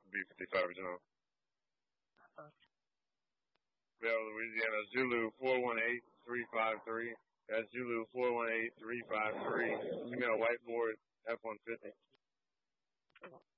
B-55 John. Bell, Louisiana, Zulu 418353. That's Zulu 418353. Email whiteboard F-150.